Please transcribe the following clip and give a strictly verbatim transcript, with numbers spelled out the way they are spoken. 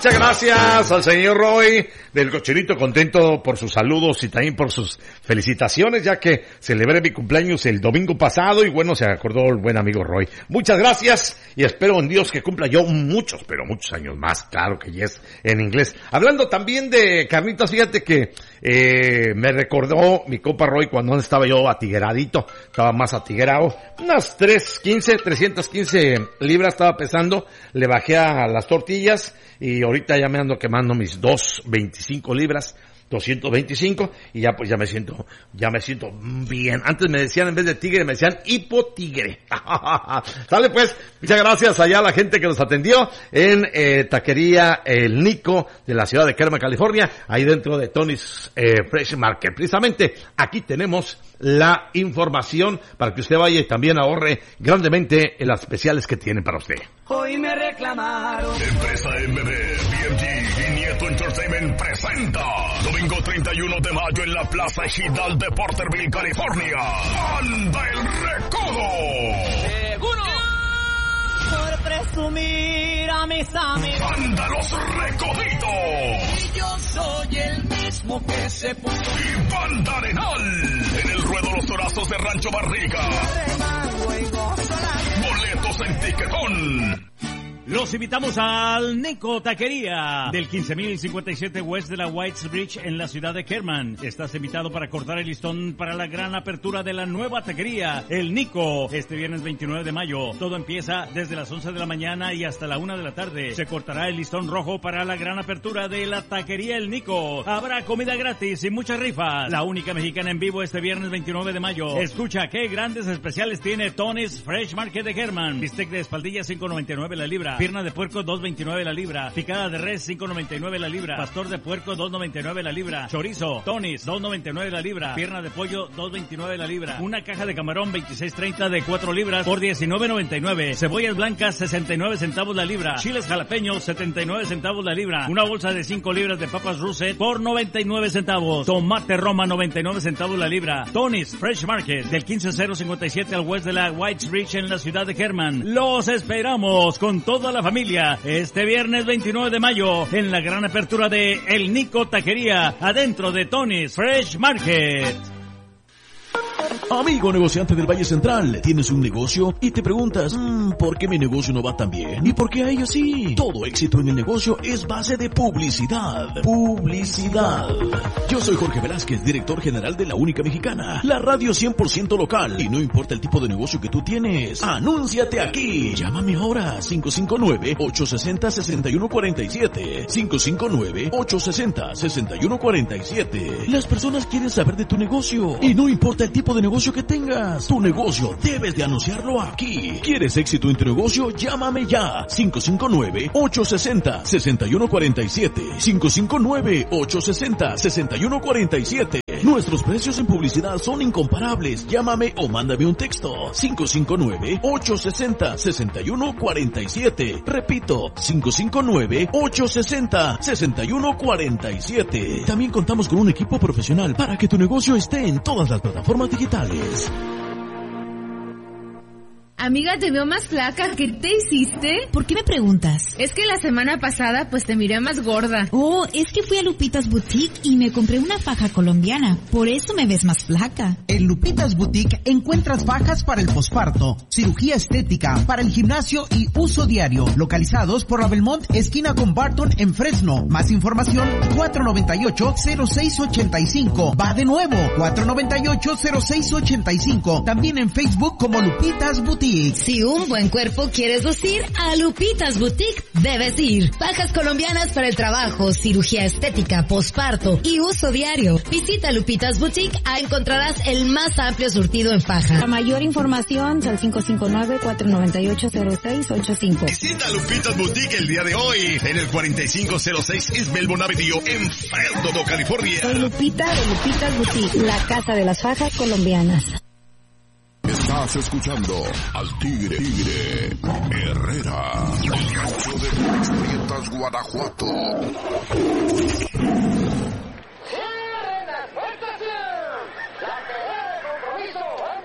Muchas gracias al señor Roy del Cochinito, contento por sus saludos y también por sus felicitaciones, ya que celebré mi cumpleaños el domingo pasado y bueno, se acordó el buen amigo Roy. Muchas gracias y espero en Dios que cumpla yo muchos, pero muchos años más, claro que ya es en inglés. Hablando también de carnitas, fíjate que eh, me recordó mi compa Roy cuando estaba yo atigueradito, estaba más atiguerado, unas trescientas quince, trescientas quince libras estaba pesando, le bajé a las tortillas y ahorita ya me ando quemando mis doscientas veinticinco libras, doscientos veinticinco, y ya pues ya me siento, ya me siento bien. Antes me decían, en vez de tigre, me decían hipotigre. Sale pues, muchas gracias allá a la gente que nos atendió en eh, Taquería El Nico de la ciudad de Kerman, California, ahí dentro de Tony's eh, Fresh Market. Precisamente aquí tenemos la información para que usted vaya y también ahorre grandemente en las especiales que tienen para usted. Hoy me reclamaron. Empresa M B, B M G y Nieto Entertainment presenta domingo treinta y uno de mayo en la Plaza Ejidal de Porterville, California. ¡Anda el Recodo! ¡Seguro! Por presumir a mis amigos. ¡Anda los Recoditos! Y yo soy el mismo que se puso. Y Banda Arenal en el ruedo Los Torazos de Rancho Barriga. Boletos en Tiquetón. Los invitamos al Nico Taquería del quince mil cincuenta y siete West de la Whitesbridge en la ciudad de Kerman. Estás invitado para cortar el listón para la gran apertura de la nueva taquería, el Nico, este viernes veintinueve de mayo. Todo empieza desde las once de la mañana y hasta la una de la tarde. Se cortará el listón rojo para la gran apertura de la taquería El Nico. Habrá comida gratis y muchas rifas. La única mexicana en vivo este viernes veintinueve de mayo. Escucha qué grandes especiales tiene Tony's Fresh Market de Kerman. Bistec de espaldilla cinco noventa y nueve la libra. Pierna de puerco dos veintinueve la libra. Picada de res cinco noventa y nueve la libra. Pastor de puerco dos noventa y nueve la libra. Chorizo Tony's dos noventa y nueve la libra. Pierna de pollo dos veintinueve la libra. Una caja de camarón veintiséis treinta de cuatro libras por diecinueve noventa y nueve. Cebollas blancas sesenta y nueve centavos la libra. Chiles jalapeños setenta y nueve centavos la libra. Una bolsa de cinco libras de papas Russet por noventa y nueve centavos. Tomate Roma noventa y nueve centavos la libra. Tony's Fresh Market del quince cero cincuenta y siete al west de la Whitesbridge en la ciudad de Kerman. Los esperamos con toda la familia este viernes veintinueve de mayo en la gran apertura de El Nico Taquería adentro de Tony's Fresh Market. Amigo negociante del Valle Central, tienes un negocio y te preguntas, mmm, ¿por qué mi negocio no va tan bien? ¿Y por qué a ellos sí? Todo éxito en el negocio es base de publicidad. Publicidad. Yo soy Jorge Velázquez, director general de La Única Mexicana, la radio cien por ciento local. Y no importa el tipo de negocio que tú tienes, anúnciate aquí. Llámame ahora, cinco cinco nueve, ocho seis cero, seis uno cuatro siete. cinco cinco nueve, ocho seis cero, seis uno cuatro siete. Las personas quieren saber de tu negocio y no importa el tipo de negocio que tengas, tu negocio debes de anunciarlo aquí. ¿Quieres éxito en tu negocio? Llámame ya. cinco cinco nueve, ocho seis cero, seis uno cuatro siete. cinco cinco nueve, ocho seis cero, seis uno cuatro siete. Nuestros precios en publicidad son incomparables. Llámame o mándame un texto. cinco cinco nueve, ocho seis cero, seis uno cuatro siete. Repito, cinco cinco nueve, ocho seis cero, seis uno cuatro siete. También contamos con un equipo profesional para que tu negocio esté en todas las plataformas digitales. Amiga, te veo más flaca. ¿Qué te hiciste? ¿Por qué me preguntas? Es que la semana pasada pues te miré más gorda. Oh, es que fui a Lupitas Boutique y me compré una faja colombiana. Por eso me ves más flaca. En Lupitas Boutique encuentras fajas para el posparto, cirugía estética, para el gimnasio y uso diario. Localizados por la Belmont, esquina con Barton en Fresno. Más información, cuatro noventa y ocho, cero seis ochenta y cinco. Va de nuevo, cuatro noventa y ocho, cero seis ochenta y cinco. También en Facebook como Lupitas Boutique. Si un buen cuerpo quieres lucir, a Lupitas Boutique debes ir. Fajas colombianas para el trabajo, cirugía estética, posparto y uso diario. Visita Lupitas Boutique, ahí encontrarás el más amplio surtido en faja. Para mayor información, al cinco cinco nueve, cuatro nueve ocho, cero seis ocho cinco. Visita Lupitas Boutique el día de hoy en el cuarenta y cinco cero seis East Melbourne Avenue en Fresno, California. Soy Lupita de Lupitas Boutique, la casa de las fajas colombianas. Estás escuchando al Tigre, Tigre Herrera, el gancho de Las Prietas, Guanajuato.